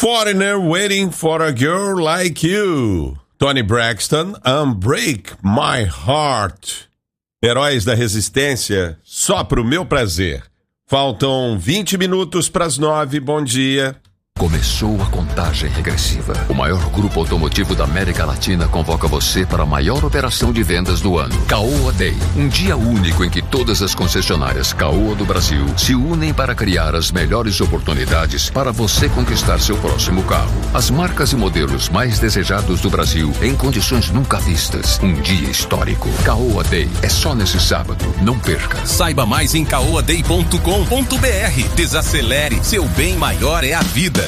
Foreigner Waiting for a Girl Like You. Toni Braxton, Unbreak My Heart. Heróis da Resistência, só pro meu prazer. Faltam 20 minutos para as 9, bom dia. Começou a contagem regressiva. O maior grupo automotivo da América Latina convoca você para a maior operação de vendas do ano. Caoa Day. Um dia único em que todas as concessionárias Caoa do Brasil se unem para criar as melhores oportunidades para você conquistar seu próximo carro. As marcas e modelos mais desejados do Brasil em condições nunca vistas. Um dia histórico. Caoa Day. É só nesse sábado. Não perca. Saiba mais em caoaday.com.br. Desacelere. Seu bem maior é a vida.